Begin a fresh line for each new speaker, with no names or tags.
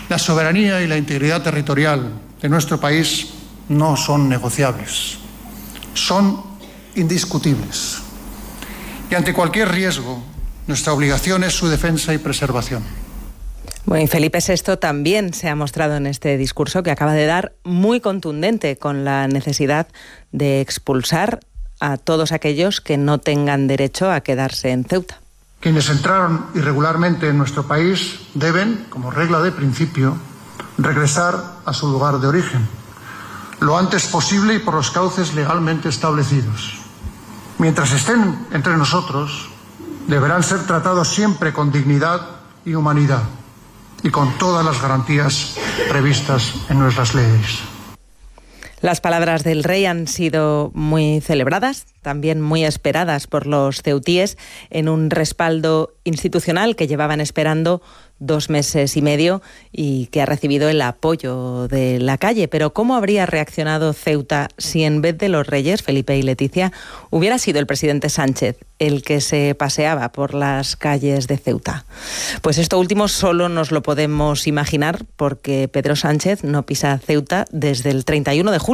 La soberanía y la integridad territorial de nuestro país no son negociables, son indiscutibles. Y ante cualquier riesgo, nuestra obligación es su defensa y preservación.
Bueno, y Felipe VI también se ha mostrado en este discurso que acaba de dar muy contundente con la necesidad de expulsar a todos aquellos que no tengan derecho a quedarse en Ceuta.
Quienes entraron irregularmente en nuestro país deben, como regla de principio, regresar a su lugar de origen, lo antes posible y por los cauces legalmente establecidos. Mientras estén entre nosotros, deberán ser tratados siempre con dignidad y humanidad y con todas las garantías previstas en nuestras leyes.
Las palabras del rey han sido muy celebradas, también muy esperadas por los ceutíes, en un respaldo institucional que llevaban esperando 2 meses y medio y que ha recibido el apoyo de la calle. Pero ¿cómo habría reaccionado Ceuta si en vez de los reyes, Felipe y Leticia, hubiera sido el presidente Sánchez el que se paseaba por las calles de Ceuta? Pues esto último solo nos lo podemos imaginar porque Pedro Sánchez no pisa Ceuta desde el 31 de julio.